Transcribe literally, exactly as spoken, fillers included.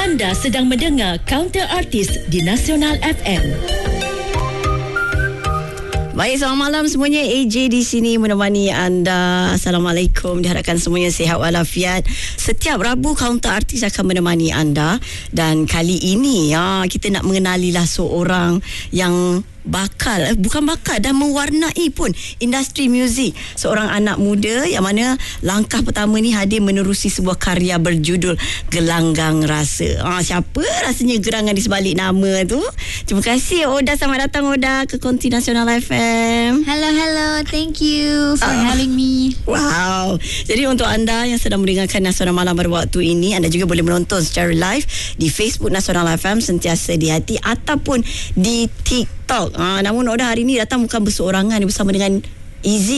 Anda sedang mendengar Counter Artist di Nasional F M. Baik, selamat malam semuanya. A J di sini menemani anda. Assalamualaikum. Diharapkan semuanya sihat walafiat. Setiap Rabu Counter Artist akan menemani anda. Dan kali ini ya, kita nak mengenalilah seorang yang bakal, eh, bukan bakal, dan mewarnai pun industri muzik. Seorang anak muda yang mana langkah pertama ni hadir menerusi sebuah karya berjudul Gelanggang Rasa. Ah, siapa rasanya gerangan di sebalik nama tu? Terima kasih Oda. Selamat datang Oda ke Konti Nasional F M. Hello, hello. Thank you for Ah. having me. Wow. Jadi untuk anda yang sedang mendengarkan Nasional Malam pada waktu ini, anda juga boleh menonton secara live di Facebook Nasional F M Sentiasa di Hati ataupun di TikTok. Ah, namun Oda hari ini datang bukan berseorangan, bersama dengan Izzy.